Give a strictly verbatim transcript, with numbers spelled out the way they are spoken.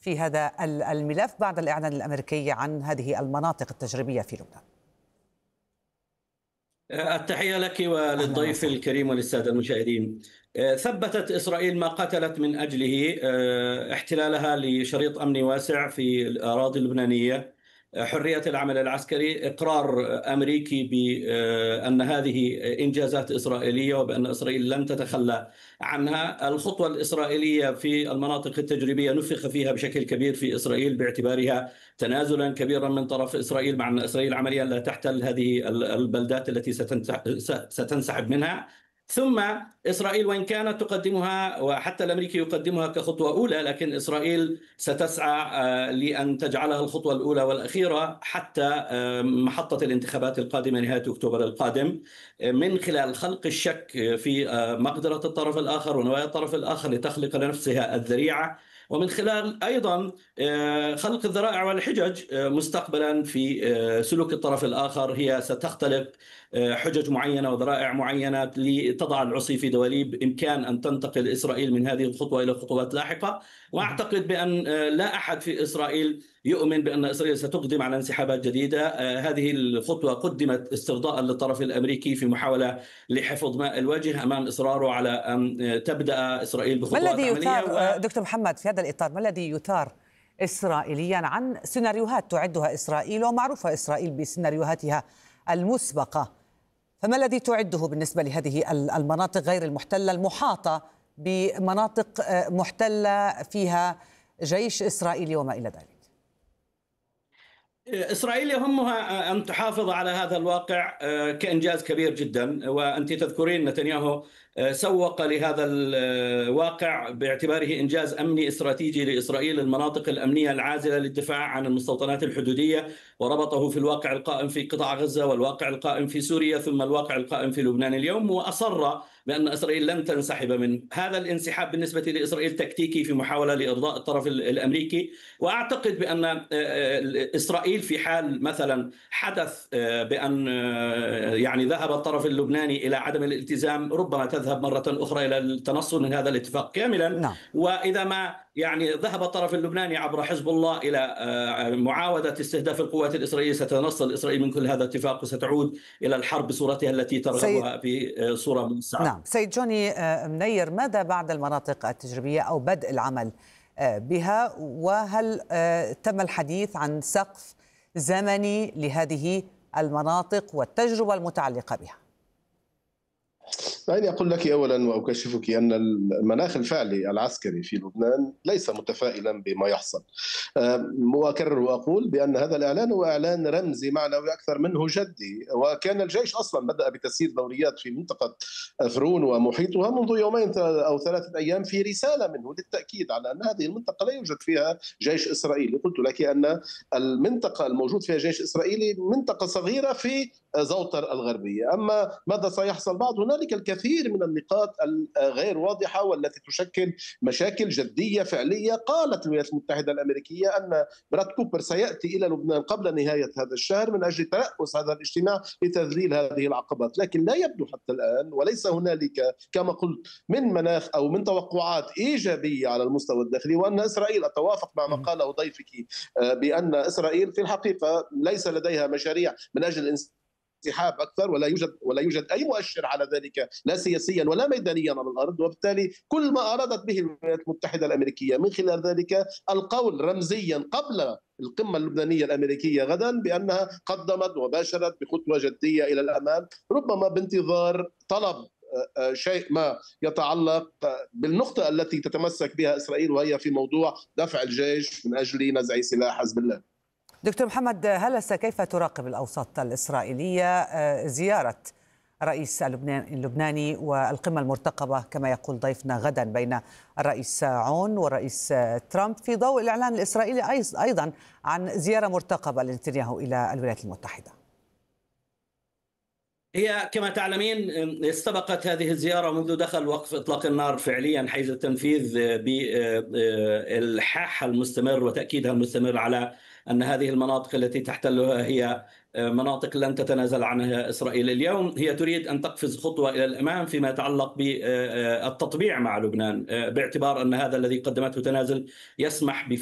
في هذا الملف بعد الإعلان الأمريكي عن هذه المناطق التجريبية في لبنان؟ التحية لك وللضيف الكريم وللسادة المشاهدين. ثبتت إسرائيل ما قتلت من أجله احتلالها لشريط أمني واسع في الأراضي اللبنانية، حرية العمل العسكري، إقرار أمريكي بأن هذه إنجازات إسرائيلية وبأن إسرائيل لن تتخلى عنها. الخطوة الإسرائيلية في المناطق التجريبية نفخ فيها بشكل كبير في إسرائيل باعتبارها تنازلا كبيرا من طرف إسرائيل، مع أن إسرائيل عمليا لا تحتل هذه البلدات التي ستنسحب منها. ثم إسرائيل وإن كانت تقدمها وحتى الأمريكي يقدمها كخطوة أولى، لكن إسرائيل ستسعى لأن تجعلها الخطوة الأولى والأخيرة حتى محطة الانتخابات القادمة نهاية أكتوبر القادم، من خلال خلق الشك في مقدرة الطرف الآخر ونوايا الطرف الآخر لتخلق لنفسها الذريعة، ومن خلال أيضا خلق الذرائع والحجج مستقبلا في سلوك الطرف الآخر. هي ستختلق حجج معينة وذرائع معينة لتضع العصي في دواليب إمكان أن تنتقل إسرائيل من هذه الخطوة إلى خطوات لاحقة. وأعتقد بأن لا أحد في إسرائيل يؤمن بأن إسرائيل ستقدم على انسحابات جديدة. هذه الخطوة قدمت استرضاء للطرف الأمريكي في محاولة لحفظ ماء الوجه أمام إصراره على أن تبدأ إسرائيل بخطوات عملية. ما الذي يثار و... دكتور محمد في هذا الإطار، ما الذي يثار إسرائيليا عن سيناريوهات تعدها إسرائيل ومعروفة إسرائيل بسيناريوهاتها المسبقة؟ فما الذي تعده بالنسبة لهذه المناطق غير المحتلة المحاطة بمناطق محتلة فيها جيش إسرائيلي وما إلى ذلك؟ إسرائيل يهمها أن تحافظ على هذا الواقع كإنجاز كبير جدا، وأنت تذكرين نتنياهو سوق لهذا الواقع باعتباره إنجاز أمني استراتيجي لإسرائيل، المناطق الأمنية العازلة للدفاع عن المستوطنات الحدودية، وربطه في الواقع القائم في قطاع غزة والواقع القائم في سوريا ثم الواقع القائم في لبنان اليوم، وأصر بأن إسرائيل لن تنسحب منه. هذا الانسحاب بالنسبة لإسرائيل تكتيكي في محاولة لإرضاء الطرف الأمريكي، وأعتقد بأن إسرائيل في حال مثلا حدث بأن يعني ذهب الطرف اللبناني إلى عدم الالتزام ربما تذهب مرة أخرى إلى التنصل من هذا الاتفاق كاملا. نعم. وإذا ما يعني ذهب الطرف اللبناني عبر حزب الله إلى معاودة استهداف القوات الإسرائيلية ستنصل إسرائيل من كل هذا الاتفاق وستعود إلى الحرب بصورتها التي ترغبها بصورة موسعة. نعم سيد جوني منير، ماذا بعد المناطق التجريبية أو بدء العمل بها، وهل تم الحديث عن سقف زمني لهذه المناطق والتجربة المتعلقة بها؟ دعني أقول لك أولا وأكشفك أن المناخ الفعلي العسكري في لبنان ليس متفائلا بما يحصل. وأكرر وأقول بأن هذا الإعلان هو إعلان رمزي معنوي أكثر منه جدي، وكان الجيش أصلا بدأ بتسيير دوريات في منطقة فرون ومحيطها منذ يومين أو ثلاثة أيام في رسالة منه للتأكيد على أن هذه المنطقة لا يوجد فيها جيش إسرائيلي. قلت لك أن المنطقة الموجود فيها جيش إسرائيلي منطقة صغيرة في زوطر الغربية. أما ماذا سيحصل بعد؟ هنالك الكثير من النقاط الغير واضحة والتي تشكل مشاكل جدية فعلية. قالت الولايات المتحدة الأمريكية أن براد كوبر سيأتي إلى لبنان قبل نهاية هذا الشهر من أجل ترأس هذا الاجتماع لتذليل هذه العقبات، لكن لا يبدو حتى الآن وليس هنالك كما قلت من مناخ أو من توقعات إيجابية على المستوى الداخلي. وأن إسرائيل، أتوافق مع ما قاله ضيفك بأن إسرائيل في الحقيقة ليس لديها مشاريع من أجل انسحاب اكثر، ولا يوجد ولا يوجد اي مؤشر على ذلك لا سياسيا ولا ميدانيا على الارض. وبالتالي كل ما ارادت به الولايات المتحده الامريكيه من خلال ذلك القول رمزيا قبل القمه اللبنانيه الامريكيه غدا بانها قدمت وباشرت بخطوه جديه الى الامام، ربما بانتظار طلب شيء ما يتعلق بالنقطه التي تتمسك بها اسرائيل، وهي في موضوع دفع الجيش من اجل نزع سلاح حزب الله. دكتور محمد هلس، كيف تراقب الأوساط الإسرائيلية زيارة رئيس اللبناني والقمة المرتقبة كما يقول ضيفنا غدا بين الرئيس عون والرئيس ترامب، في ضوء الإعلان الإسرائيلي أيضا عن زيارة مرتقبة لنتنياهو إلى الولايات المتحدة؟ هي كما تعلمين استبقت هذه الزيارة منذ دخل وقف إطلاق النار فعليا حيز التنفيذ بالإلحاح المستمر وتأكيدها المستمر على أن هذه المناطق التي تحتلها هي مناطق لن تتنازل عنها إسرائيل. اليوم هي تريد أن تقفز خطوة إلى الأمام فيما يتعلق بالتطبيع مع لبنان، باعتبار أن هذا الذي قدمته تنازل يسمح